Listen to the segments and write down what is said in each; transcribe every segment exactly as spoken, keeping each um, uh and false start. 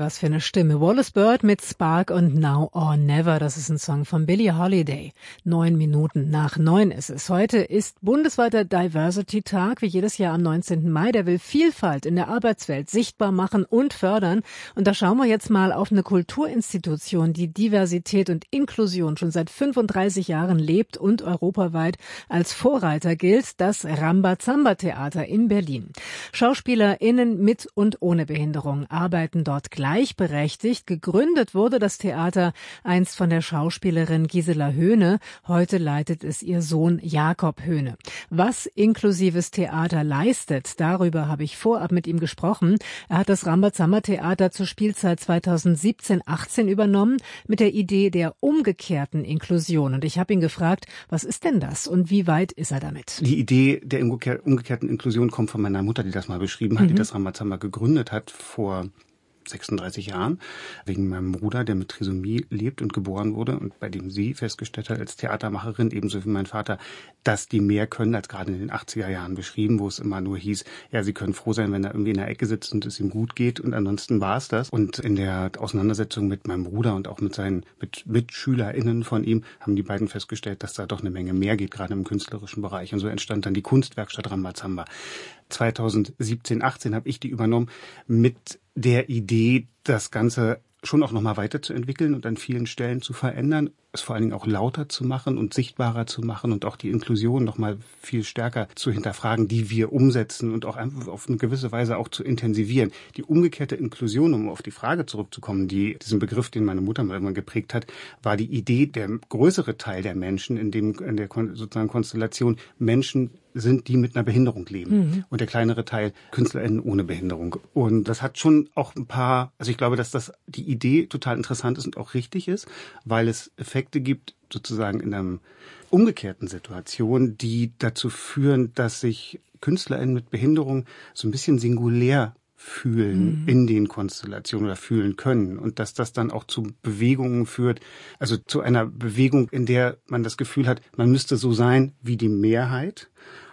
was für eine Stimme. Wallace Bird mit Spark und Now or Never. Das ist ein Song von Billie Holiday. Neun Minuten nach neun ist es. Heute ist bundesweiter Diversity-Tag, wie jedes Jahr am neunzehnten Mai. Der will Vielfalt in der Arbeitswelt sichtbar machen und fördern. Und da schauen wir jetzt mal auf eine Kulturinstitution, die Diversität und Inklusion schon seit fünfunddreißig Jahren lebt und europaweit als Vorreiter gilt. Das Rambazamba-Theater in Berlin. SchauspielerInnen mit und ohne Behinderung arbeiten dort gleichberechtigt. Gegründet wurde das Theater einst von der Schauspielerin Gisela Höhne. Heute leitet es ihr Sohn Jakob Höhne. Was inklusives Theater leistet, darüber habe ich vorab mit ihm gesprochen. Er hat das Rambazamba-Theater zur Spielzeit zweitausendsiebzehn achtzehn übernommen mit der Idee der umgekehrten Inklusion. Und ich habe ihn gefragt, was ist denn das und wie weit ist er damit? Die Idee der umgekehrten Inklusion kommt von meiner Mutter, die das mal beschrieben hat, mhm. die das Rambazamba gegründet hat vor sechsunddreißig Jahren, wegen meinem Bruder, der mit Trisomie lebt und geboren wurde und bei dem sie festgestellt hat als Theatermacherin, ebenso wie mein Vater, dass die mehr können als gerade in den achtziger Jahren beschrieben, wo es immer nur hieß, ja, sie können froh sein, wenn er irgendwie in der Ecke sitzt und es ihm gut geht und ansonsten war es das. Und in der Auseinandersetzung mit meinem Bruder und auch mit seinen mit MitschülerInnen von ihm haben die beiden festgestellt, dass da doch eine Menge mehr geht, gerade im künstlerischen Bereich. Und so entstand dann die Kunstwerkstatt Rambazamba. zweitausendsiebzehn achtzehn habe ich die übernommen mit der Idee, das Ganze schon auch nochmal weiterzuentwickeln und an vielen Stellen zu verändern, es vor allen Dingen auch lauter zu machen und sichtbarer zu machen und auch die Inklusion nochmal viel stärker zu hinterfragen, die wir umsetzen und auch einfach auf eine gewisse Weise auch zu intensivieren. Die umgekehrte Inklusion, um auf die Frage zurückzukommen, die diesen Begriff, den meine Mutter mal immer geprägt hat, war die Idee, der größere Teil der Menschen in dem in der sozusagen Konstellation Menschen sind, die mit einer Behinderung leben. Mhm. Und der kleinere Teil KünstlerInnen ohne Behinderung. Und das hat schon auch ein paar, also ich glaube, dass das die Idee total interessant ist und auch richtig ist, weil es Effekte gibt, sozusagen in einer umgekehrten Situation, die dazu führen, dass sich KünstlerInnen mit Behinderung so ein bisschen singulär fühlen mhm. in den Konstellationen oder fühlen können und dass das dann auch zu Bewegungen führt, also zu einer Bewegung, in der man das Gefühl hat, man müsste so sein wie die Mehrheit,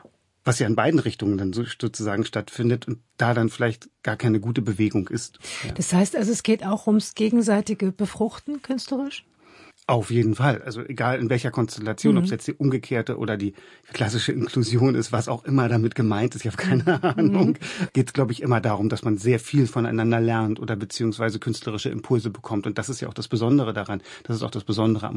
was ja in beiden Richtungen dann sozusagen stattfindet und da dann vielleicht gar keine gute Bewegung ist. Ja. Das heißt also, es geht auch ums gegenseitige Befruchten künstlerisch? Auf jeden Fall. Also egal in welcher Konstellation, mhm. ob es jetzt die umgekehrte oder die klassische Inklusion ist, was auch immer damit gemeint ist, ich habe keine Ahnung, mhm. geht es, glaube ich, immer darum, dass man sehr viel voneinander lernt oder beziehungsweise künstlerische Impulse bekommt. Und das ist ja auch das Besondere daran. Das ist auch das Besondere am